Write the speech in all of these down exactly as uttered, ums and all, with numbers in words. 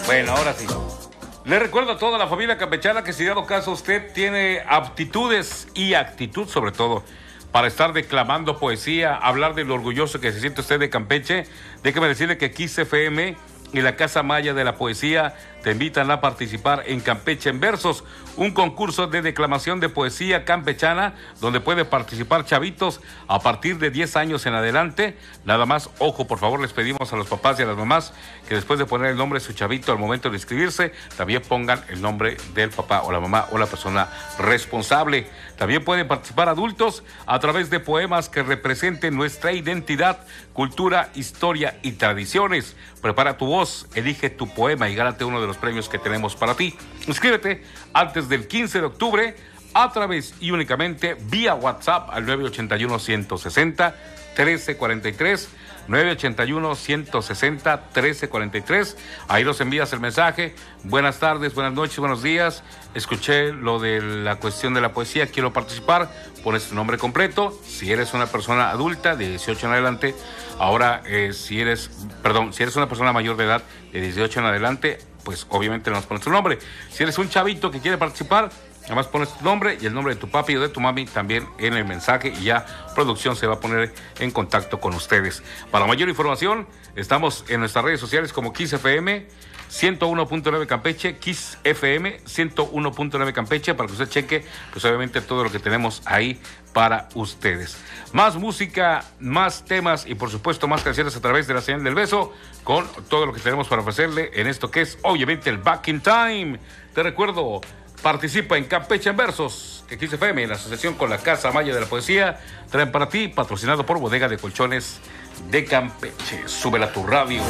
Bueno, ahora sí. Le recuerdo a toda la familia campechana que si dado caso usted tiene aptitudes y actitud sobre todo para estar declamando poesía, hablar de lo orgulloso que se siente usted de Campeche, déjeme decirle que Kiss F M y la Casa Maya de la Poesía te invitan a participar en Campeche en Versos, un concurso de declamación de poesía campechana donde puede participar chavitos a partir de diez años en adelante. Nada más, ojo, por favor, les pedimos a los papás y a las mamás que después de poner el nombre de su chavito al momento de inscribirse, también pongan el nombre del papá o la mamá o la persona responsable. También pueden participar adultos a través de poemas que representen nuestra identidad, cultura, historia y tradiciones. Prepara tu voz, elige tu poema y gánate uno de los premios que tenemos para ti. Inscríbete antes del quince de octubre a través y únicamente vía WhatsApp al nueve ochenta y uno, ciento sesenta, trece cuarenta y tres, nueve ochenta y uno, ciento sesenta, trece cuarenta y tres. Ahí nos envías el mensaje. Buenas tardes, buenas noches, buenos días. Escuché lo de la cuestión de la poesía, quiero participar. Pones tu nombre completo. Si eres una persona adulta de dieciocho en adelante, ahora eh, si eres, perdón, si eres una persona mayor de edad de dieciocho en adelante, pues obviamente nos pones tu nombre. Si eres un chavito que quiere participar, además pones tu nombre y el nombre de tu papi o de tu mami también en el mensaje y ya producción se va a poner en contacto con ustedes. Para mayor información, estamos en nuestras redes sociales como Kiss F M ciento uno punto nueve Campeche, Kiss F M ciento uno punto nueve Campeche, para que usted cheque, pues obviamente todo lo que tenemos ahí para ustedes. Más música, más temas y por supuesto más canciones a través de la señal del beso, con todo lo que tenemos para ofrecerle en esto que es obviamente el Back in Time. Te recuerdo, participa en Campeche en Versos, que Kiss F M, en asociación con la Casa Maya de la Poesía, traen para ti, patrocinado por Bodega de Colchones de Campeche. Súbela a tu radio.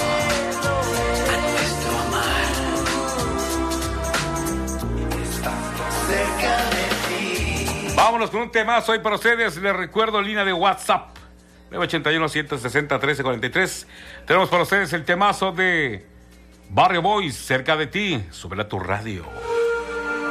Vámonos con un temazo hoy para ustedes. Les recuerdo, línea de WhatsApp nueve ochenta y uno, ciento sesenta, trece cuarenta y tres. Tenemos para ustedes el temazo de Barrio Boys, Cerca de Ti. Súbela a tu radio.